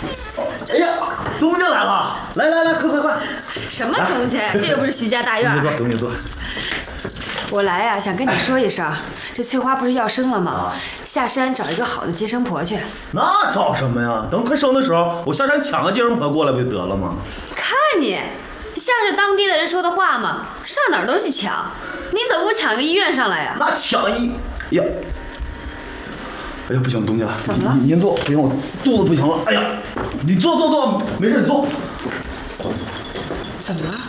哎呀，东家来了！来，快！ 什么东家？这又不是徐家大院。 东家坐。 我来呀，想跟你说一声，这翠花不是要生了吗？下山找一个好的接生婆去。 那找什么呀？等快生的时候，我下山抢个接生婆过来不就得了吗？ 看你，像是当地的人说的话吗？上哪儿都去抢，你怎么不抢个医院上来呀？ 那抢医呀！哎呀，不行，东家， 怎么了？ 您坐，不行，我肚子不行了。哎呀，你坐，没事，你坐。 怎么了？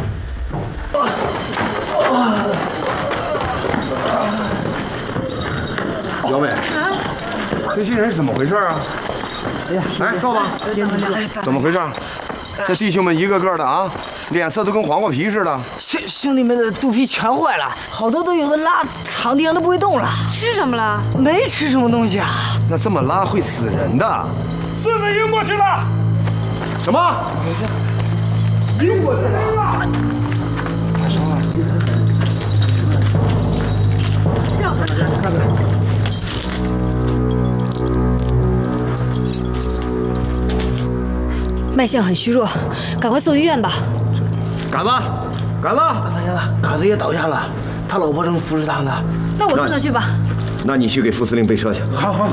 姚美，这些人是怎么回事啊？ 哎呀， 来，扫把，怎么回事？这弟兄们一个个的啊，脸色都跟黄瓜皮似的。 兄弟们的肚皮全坏了，好多都有的拉躺地上都不会动了。 吃什么了？ 没吃什么东西啊。 那这么拉会死人的。 孙子晕过去了。 什么？晕过去了？ 发烧了。 让开！脉象很虚弱，赶快送医院吧。 杆子， 卡子也倒下了，他老婆正服侍他呢。 那我送他去吧。 那你去给副司令备车去。好。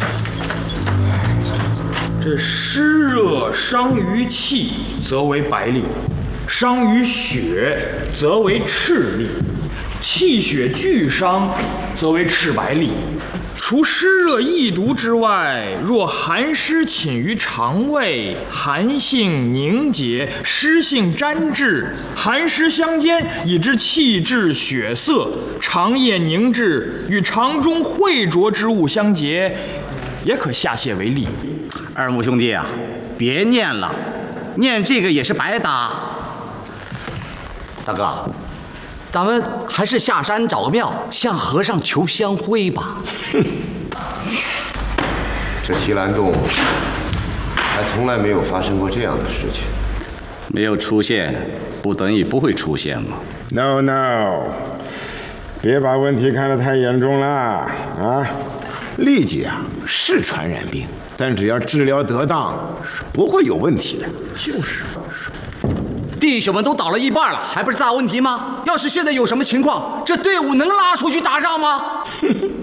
这湿热伤于气，则为白痢；伤于血，则为赤痢；气血俱伤，则为赤白痢。除湿热易毒之外，若寒湿侵于肠胃，寒性凝结，湿性粘滞，寒湿相间，以致气滞血涩，肠液凝滞，与肠中秽浊之物相结，也可下泻为痢。 二木兄弟啊，别念了，念这个也是白搭。大哥，咱们还是下山找个庙，向和尚求香灰吧。 这提篮洞还从来没有发生过这样的事情。 没有出现，不等于不会出现吗 ？No， 别把问题看得太严重了啊！ 痢疾啊是传染病，但只要治疗得当，是不会有问题的。 就是。弟兄们都倒了一半了，还不是大问题吗？要是现在有什么情况，这队伍能拉出去打仗吗？